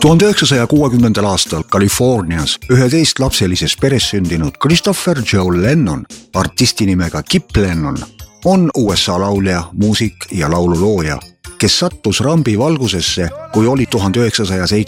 1960. aastal Californias 11-lapselises peres sündinud Christopher Joel Lennon, artisti nimega Kip Lennon, on USA laulja, muusik ja laululooja, kes sattus rambi valgusesse, kui oli 1970.